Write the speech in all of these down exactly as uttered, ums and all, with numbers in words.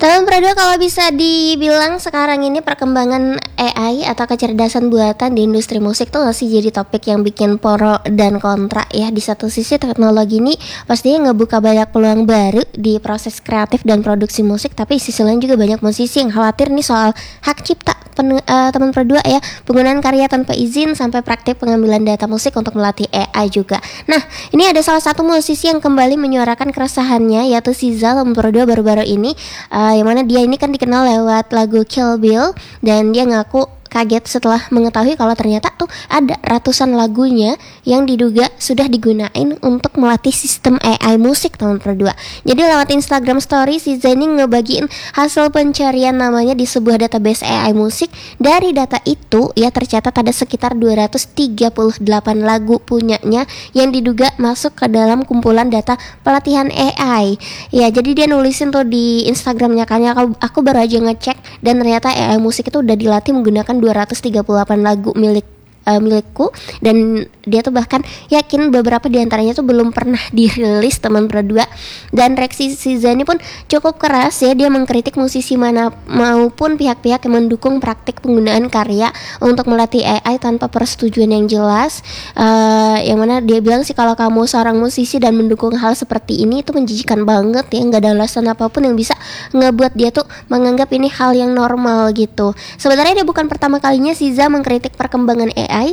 Tahun Prado kalau bisa dibilang sekarang ini perkembangan A I atau kecerdasan buatan di industri musik tuh masih jadi topik yang bikin pro dan kontra ya. Di satu sisi teknologi ini pastinya ngebuka banyak peluang baru di proses kreatif dan produksi musik, tapi di sisi lain juga banyak musisi yang khawatir nih soal hak cipta. Pen, uh, teman berdua ya, penggunaan karya tanpa izin sampai praktik pengambilan data musik untuk melatih A I juga. Nah, ini ada salah satu musisi yang kembali menyuarakan keresahannya, yaitu SZA teman berdua baru-baru ini, uh, yang mana dia ini kan dikenal lewat lagu Kill Bill, dan dia ngaku kaget setelah mengetahui kalau ternyata tuh ada ratusan lagunya yang diduga sudah digunain untuk melatih sistem A I musik tahun berdua. Jadi lewat Instagram Story, si Zeni ngebagiin hasil pencarian namanya di sebuah database A I musik. Dari data itu ya tercatat ada sekitar dua ratus tiga puluh delapan lagu punyanya yang diduga masuk ke dalam kumpulan data pelatihan A I. Ya, jadi dia nulisin tuh di Instagramnya, kan aku, aku baru aja ngecek dan ternyata A I musik itu udah dilatih menggunakan dua ratus tiga puluh delapan lagu milik uh, milikku, dan dia tuh bahkan yakin beberapa diantaranya tuh belum pernah dirilis teman berdua. Dan reaksi si Zani pun cukup keras ya, dia mengkritik musisi mana maupun pihak-pihak yang mendukung praktik penggunaan karya untuk melatih A I tanpa persetujuan yang jelas, uh, yang mana dia bilang sih kalau kamu seorang musisi dan mendukung hal seperti ini itu menjijikan banget ya, nggak ada alasan apapun yang bisa ngebuat dia tuh menganggap ini hal yang normal gitu. Sebenarnya dia bukan pertama kalinya SZA mengkritik perkembangan A I.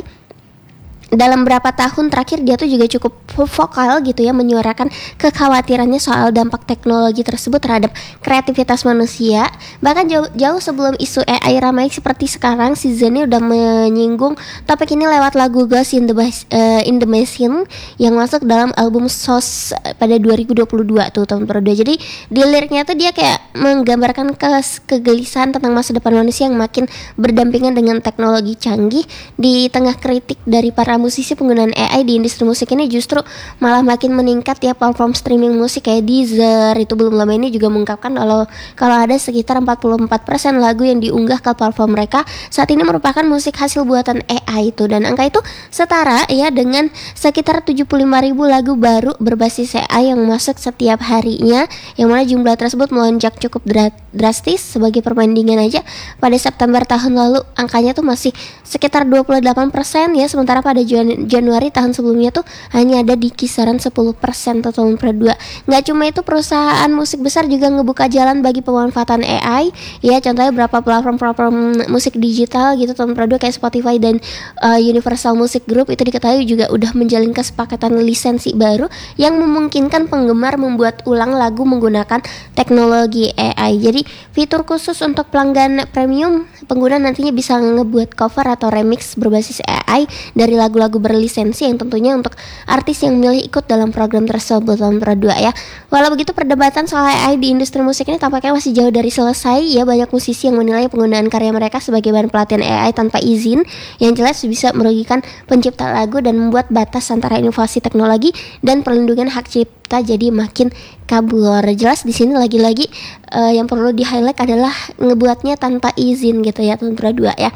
Dalam beberapa tahun terakhir dia tuh juga cukup vokal gitu ya, menyuarakan kekhawatirannya soal dampak teknologi tersebut terhadap kreativitas manusia. Bahkan jauh, jauh sebelum isu A I ramai seperti sekarang, si Zeni udah menyinggung topik ini lewat lagu Ghost in the, uh, in the Machine yang masuk dalam album Sos pada dua ribu dua puluh dua tuh tahun berdua. Jadi di liriknya tuh dia kayak menggambarkan ke- kegelisahan tentang masa depan manusia yang makin berdampingan dengan teknologi canggih. Di tengah kritik dari para musisi, penggunaan A I di industri musik ini justru malah makin meningkat ya. Platform streaming musik kayak Deezer itu belum lama ini juga mengungkapkan kalau kalau ada sekitar empat puluh empat persen lagu yang diunggah ke platform mereka saat ini merupakan musik hasil buatan A I itu, dan angka itu setara ya dengan sekitar tujuh puluh lima ribu lagu baru berbasis A I yang masuk setiap harinya, yang mana jumlah tersebut melonjak cukup dra- drastis. Sebagai perbandingan aja, pada September tahun lalu angkanya tuh masih sekitar dua puluh delapan persen ya, sementara pada Januari tahun sebelumnya tuh hanya ada di kisaran sepuluh persen tahun berdua. Nggak cuma itu, perusahaan musik besar juga ngebuka jalan bagi pemanfaatan A I ya, contohnya beberapa platform-platform musik digital gitu tahun berdua kayak Spotify dan uh, Universal Music Group itu diketahui juga udah menjalin kesepakatan lisensi baru yang memungkinkan penggemar membuat ulang lagu menggunakan teknologi A I. Jadi fitur khusus untuk pelanggan premium, pengguna nantinya bisa ngebuat cover atau remix berbasis A I dari lagu-lagu berlisensi yang tentunya untuk artis yang milih ikut dalam program tersebut tahun berdua ya. Walau begitu, perdebatan soal A I di industri musik ini tampaknya masih jauh dari selesai ya. Banyak musisi yang menilai penggunaan karya mereka sebagai bahan pelatihan A I tanpa izin yang jelas bisa merugikan pencipta lagu dan membuat batas antara inovasi teknologi dan perlindungan hak cipta jadi makin kabur. Jelas di sini lagi-lagi uh, yang perlu di-highlight adalah ngebuatnya tanpa izin gitu ya tahun berdua ya.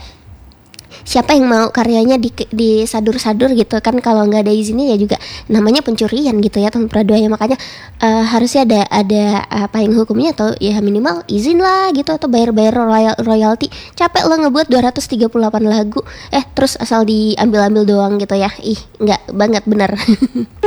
Siapa yang mau karyanya di disadur-sadur gitu kan, kalau nggak ada izinnya ya juga namanya pencurian gitu ya teman Prado ya. Makanya uh, harusnya ada ada apa yang hukumnya, atau ya minimal izin lah gitu, atau bayar-bayar royal, royalti. Capek lo ngebuat dua ratus tiga puluh delapan lagu eh terus asal diambil-ambil doang gitu ya. Ih, nggak banget bener.